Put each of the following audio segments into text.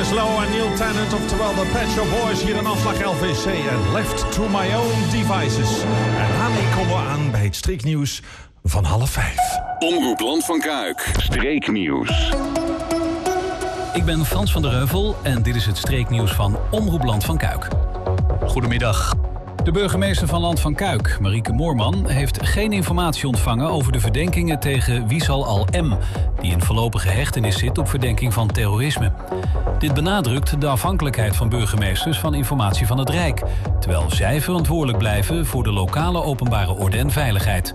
Lowe en Neil Tennant, oftewel de Pet Shop Boys, hier in afslag LVC en Left to My Own Devices. En daarmee komen we aan bij het streeknieuws van 4:30. Omroep Land van Kuik, streeknieuws. Ik ben Frans van der Heuvel en dit is het streeknieuws van Omroep Land van Kuik. Goedemiddag. De burgemeester van Land van Kuik, Marieke Moorman, heeft geen informatie ontvangen over de verdenkingen tegen Wisal Al-M, die in voorlopige hechtenis zit op verdenking van terrorisme. Dit benadrukt de afhankelijkheid van burgemeesters van informatie van het Rijk, terwijl zij verantwoordelijk blijven voor de lokale openbare orde en veiligheid.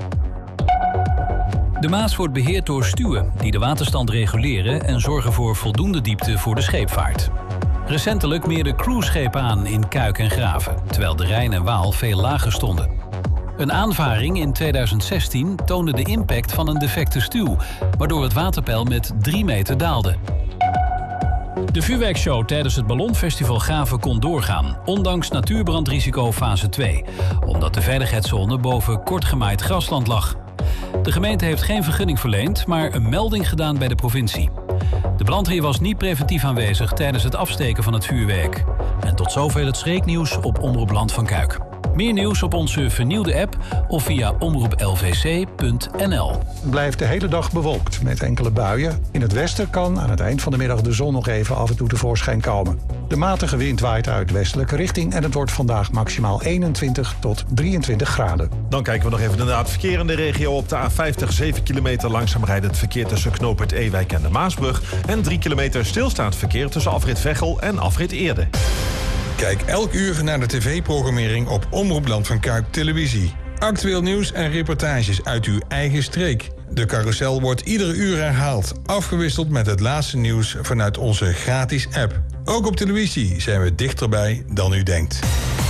De Maas wordt beheerd door stuwen die de waterstand reguleren en zorgen voor voldoende diepte voor de scheepvaart. Recentelijk meerden cruiseschepen aan in Kuik en Graven, terwijl de Rijn en Waal veel lager stonden. Een aanvaring in 2016 toonde de impact van een defecte stuw, waardoor het waterpeil met 3 meter daalde. De vuurwerkshow tijdens het Ballonfestival Graven kon doorgaan, ondanks natuurbrandrisico fase 2, omdat de veiligheidszone boven kortgemaaid grasland lag. De gemeente heeft geen vergunning verleend, maar een melding gedaan bij de provincie. De brandweer was niet preventief aanwezig tijdens het afsteken van het vuurwerk. En tot zover het streeknieuws op Omroep Land van Kuik. Meer nieuws op onze vernieuwde app of via omroeplvc.nl. Het blijft de hele dag bewolkt met enkele buien. In het westen kan aan het eind van de middag de zon nog even af en toe tevoorschijn komen. De matige wind waait uit westelijke richting en het wordt vandaag maximaal 21 tot 23 graden. Dan kijken we nog even naar het verkeer in de regio. Op de A50 7 kilometer langzaam rijdt het verkeer tussen knooppunt Ewijk en de Maasbrug. En 3 kilometer stilstaand verkeer tussen afrit Veghel en afrit Eerde. Kijk elk uur naar de tv-programmering op Omroep Land van Kuik Televisie. Actueel nieuws en reportages uit uw eigen streek. De carousel wordt iedere uur herhaald, afgewisseld met het laatste nieuws vanuit onze gratis app. Ook op televisie zijn we dichterbij dan u denkt.